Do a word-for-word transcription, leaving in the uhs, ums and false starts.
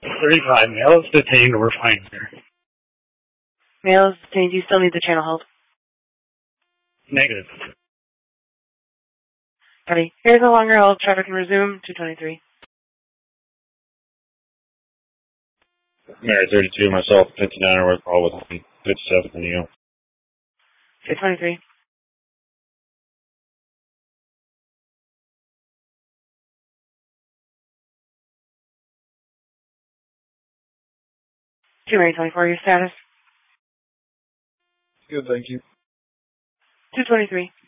thirty-five, male is detained, we're fine here. Male is detained, do you still need the channel held? Negative. Alrighty, here's no longer held, traffic can resume, two twenty-three. Mary thirty-two, myself, fifty-nine, I work all with me, fifty-seven, and you. two twenty-three. two Mary twenty-four, your status? Good, thank you. two twenty-three.